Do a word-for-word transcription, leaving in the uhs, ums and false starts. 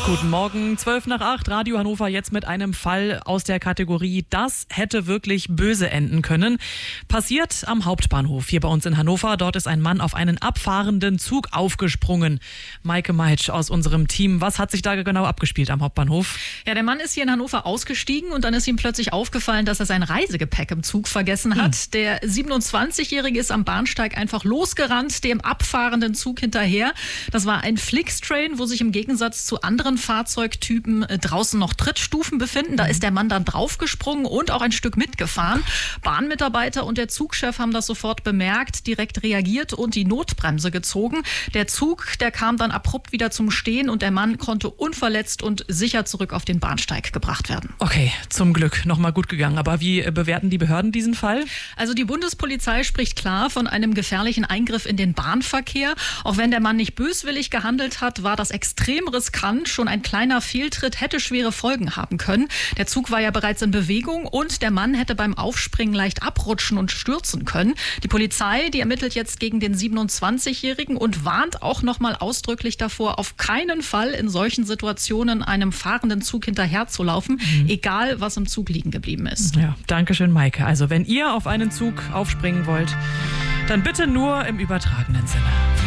Guten Morgen, zwölf nach acht, Radio Hannover jetzt mit einem Fall aus der Kategorie Das hätte wirklich böse enden können. Passiert am Hauptbahnhof hier bei uns in Hannover. Dort ist ein Mann auf einen abfahrenden Zug aufgesprungen. Maike Meitsch aus unserem Team, was hat sich da genau abgespielt am Hauptbahnhof? Ja, der Mann ist hier in Hannover ausgestiegen und dann ist ihm plötzlich aufgefallen, dass er sein Reisegepäck im Zug vergessen hat. Hm. Der siebenundzwanzigjährige ist am Bahnsteig einfach losgerannt, dem abfahrenden Zug hinterher. Das war ein Flixtrain, wo sich im Gegensatz zu anderen Fahrzeugtypen draußen noch Trittstufen befinden. Da ist der Mann dann draufgesprungen und auch ein Stück mitgefahren. Bahnmitarbeiter und der Zugchef haben das sofort bemerkt, direkt reagiert und die Notbremse gezogen. Der Zug, der kam dann abrupt wieder zum Stehen und der Mann konnte unverletzt und sicher zurück auf den Bahnsteig gebracht werden. Okay, zum Glück nochmal gut gegangen. Aber wie bewerten die Behörden diesen Fall? Also die Bundespolizei spricht klar von einem gefährlichen Eingriff in den Bahnverkehr. Auch wenn der Mann nicht böswillig gehandelt hat, war das extrem riskant. Schon ein kleiner Fehltritt hätte schwere Folgen haben können. Der Zug war ja bereits in Bewegung und der Mann hätte beim Aufspringen leicht abrutschen und stürzen können. Die Polizei, die ermittelt jetzt gegen den siebenundzwanzigjährigen und warnt auch nochmal ausdrücklich davor, auf keinen Fall in solchen Situationen einem fahrenden Zug hinterherzulaufen, mhm. egal was im Zug liegen geblieben ist. Ja, danke schön, Maike. Also wenn ihr auf einen Zug aufspringen wollt, dann bitte nur im übertragenen Sinne.